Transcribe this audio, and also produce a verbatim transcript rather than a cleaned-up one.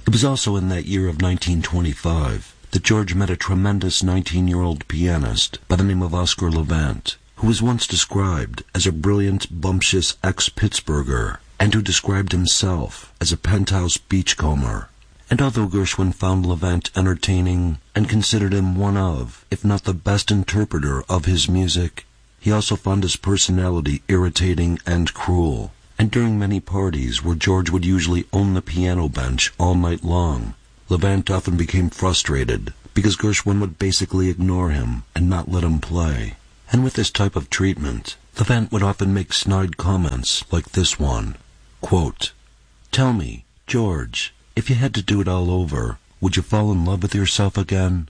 It was also in that year of nineteen twenty-five that George met a tremendous nineteen-year-old pianist by the name of Oscar Levant, who was once described as a brilliant, bumptious ex-Pittsburgher, and who described himself as a penthouse beachcomber. And although Gershwin found Levant entertaining and considered him one of, if not the best interpreter of his music, he also found his personality irritating and cruel. And during many parties where George would usually own the piano bench all night long, Levant often became frustrated because Gershwin would basically ignore him and not let him play. And with this type of treatment, Levant would often make snide comments like this one, quote, "Tell me, George, if you had to do it all over, would you fall in love with yourself again?"